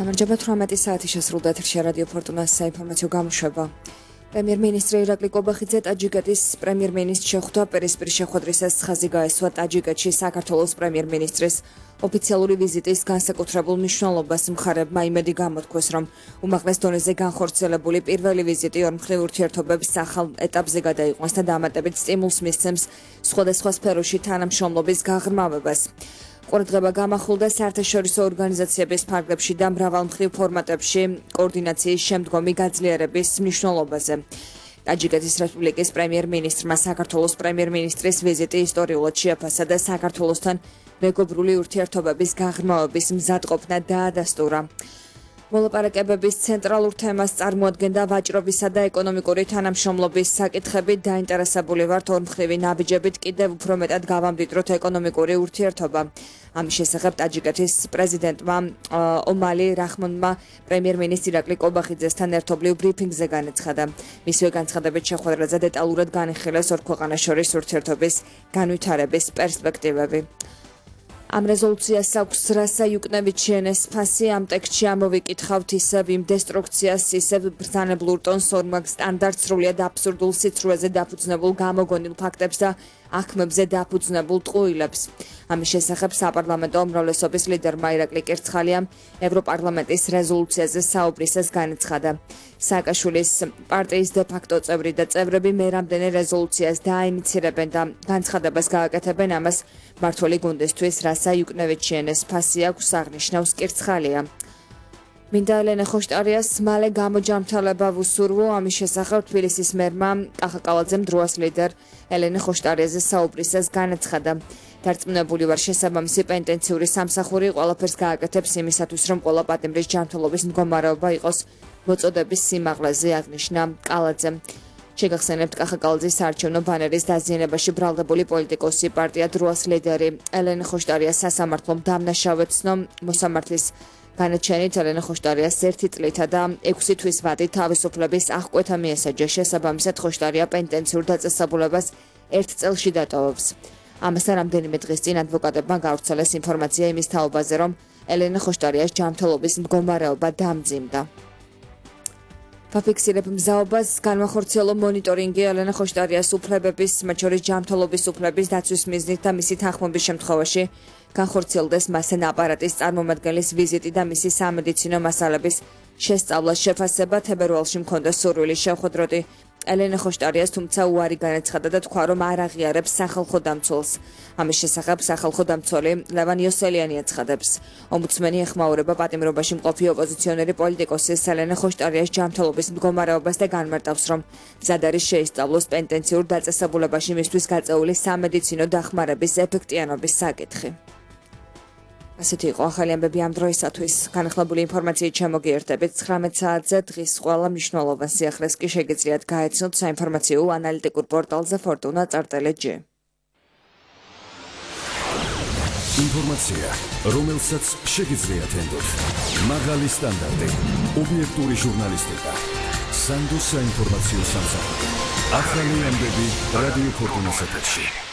გამარჯობა 18 საათი შესრულდა ეთერში რადიო ფორტუნას საინფორმაციო გამოშვება. პრემიერ-მინისტრი ირაკლი კობახიძე ტაჯიკეთის პრემიერ-მინისტრს შეხვდა პირისპირ შეხვედრისას ხაზი გაესვა ტაჯიკეთში საქართველოს პრემიერ-მინისტრის ოფიციალური ვიზიტის განსაკუთრებულ მნიშვნელობას მხარებმა იმედი გამოთქვეს, რომ უმაღლეს დონეზე განხორციელებული პირველი ვიზიტი ორმხრივ ურთიერთობების ახალ ეტაპზე გადაიყვანს და დამატებით სტიმულს მისცემს სხვადასხვა სფეროში თანამშრომლობის გაღრმავებას. ყურადღება გამახვილდა საერთაშორისო ორგანიზაციების ფარგლებში და მრავალმხრივ ფორმატებში კოორდინაციის შემდგომი გაძლიერების მნიშვნელობაზე. ტაჯიკეთის რესპუბლიკის პრემიერ-მინისტრმა საქართველოს პრემიერ-მინისტრის ვიზიტი ისტორიულად შეაფასა და საქართველოსთან მეგობრული ურთიერთობების გაღრმავების მზადყოფნა დაადასტურა. მოლაპარაკებების ცენტრალურ თემას წარმოადგენდა ვაჭრობისა და ეკონომიკური თანამშრომლობის საკითხები. დაინტერესებული ვართ ორმხრივი ნაბიჯებით კიდევ უფრო მეტად გავამდიდროთ ეკონომიკური ურთიერთობა. ამის შესახებ ტაჯიკეთის პრეზიდენტმა ომალი რახმონმა პრემიერ-მინისტრი ირაკლი კობახიძესთან ერთობლივ ბრიფინგზე განაცხადა. მისივე განცხადებით შეხვედრაზე დეტალურად განიხილეს ორ ქვეყანას შორის ურთიერთობის განვითარების პერსპექტივები. ამ რეზოლუციას აქვს რასა იუკნევიჩიენეს ფასი. ამ ტექსტში ამოვიკითხავთ ისევ იმ დესტრუქციას, ისევ ბრძანებლურ ტონს, ორმაგ სტანდარტს, სრულიად აბსურდულ სიცრუეზე დაფუძნებულ გამოგონილ ფაქტებს და აღქმებზე დაფუძნებულ ტყუილებს. ამის შესახებ საპარლამენტო უმრავლესობის ლიდერმა ირაკლი კერცხალიამ ევროპარლამენტის რეზოლუციაზე საუბრისას განაცხადა. სააკაშვილის პარტიის დე-ფაქტო წევრი და წევრები მე რამდენი რეზოლუციას დააინიცირებენ და განცხადებას გააკეთებენ, ამას მმართველი გუნდისთვის რასა იუკნევიჩიენეს ფასი აქვს, აღნიშნავს კერცხალია. მინდა ელენე ხოშტარიას მალე გამოჯამრთელება ვუსურვო. ამის შესახებ თბილისის მერმა კახაკალაძემ დროას ლიდერ ელენე ხოშტარიაზე საუბრისას განაცხადა. დარწმუნებული ვარ შესაბამისი პენტენციური სამსახური ყველაფერს გააკეთებს იმისათვის, რომ ყველა პატიმრის ჯანმრთელობის მდგომარეობა იყოს მოწოდების სიმაღლეზე, აღნიშნა კალაძემ. შეგახსენებთ კახაკალაძის საარჩევნო ბანერის დაზიანებაში ბრალდებული პოლიტიკოსი პარტია დროას ლიდერი ელენე ხოშტარიას სასამართლომ დამნაშავედ ცნო. მოსამართლის განაჩენით ელენე ხოშტარიას 1 წლითა და 6 თვის ვადი თავისუფლების აღკვეთა მიესაჯა. შესაბამისად ხოშტარია პენტენციურ დაწესებულებას 1 წელში დატოვებს. ამასთან რამდენიმე დღის წინ ადვოკატებმა გავრცელეს ინფორმაცია იმის თაობაზე, რომ ელენე ხოშტარიას ჯანმრთელობის მდგომარეობა დამძიმდა. ფაფიქსირებ მზაობას განვახორციელო მონიტორინგი ელენე ხოშტარიას უფლებების, მათ შორის ჯანმრთელობის უფლების დაცვის მიზნით და მისი თანხმობის შემთხვევაში განხორციელდეს მასთან აპარატის წარმომადგენლის ვიზიტი და მისი სამედიცინო მასალების შესწავლას შეფასება. თებერვალში მქონდა სურვილი შეხვედროდი ელენე ხოშტარიას, თუმცა უარი განაცხადა და თქვა, რომ არ აღიარებს სახალხო დამცველს. ამის შესახებ სახალხო დამცველი ლევან იოსელიანი აცხადებს. ომბუდსმენი ეხმაურება პატიმრობაში მყოფი ოპოზიციონერი პოლიტიკოსის ელენე ხოშტარიას ჯანმრთელობის მდგომარეობას და განმარტავს, რომ მზად არის შეისწავლოს პენტენციურ დაწესებულებაში მისთვის გაწეული სამედიცინო დახმარების ეფექტიანობის საკითხი. ასეთი იყო ახალი ამბები ამ დროისათვის. განახლებული ინფორმაციით შემოგიერთებით 19 საათზე. დღის ყველა მნიშვნელოვან სიახლეს კი შეგიძლიათ გაეცნოთ საინფორმაციო ანალიტიკურ პორტალზე fortuna.lg. ინფორმაცია, რომელსაც შეგიძლიათ ენდოთ. მაღალი სტანდარტი, ობიექტური ჟურნალისტიკა. სანდოს საინფორმაციო სამსახური. ახალი ამბები რადიო ფორტუნას ეთერში.